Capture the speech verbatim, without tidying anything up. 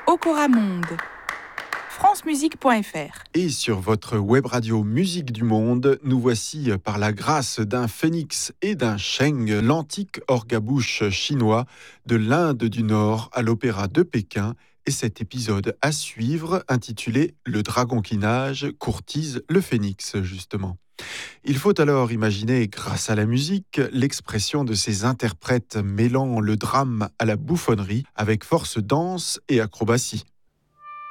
Okora Monde, francemusique point f r. Et sur votre web radio Musique du Monde, nous voici par la grâce d'un phénix et d'un sheng, l'antique orgue-à-bouche chinois de l'Inde du Nord à l'Opéra de Pékin. Et cet épisode à suivre, intitulé « Le dragon qui nage courtise le phénix », justement. Il faut alors imaginer, grâce à la musique, l'expression de ces interprètes mêlant le drame à la bouffonnerie avec force danse et acrobatie.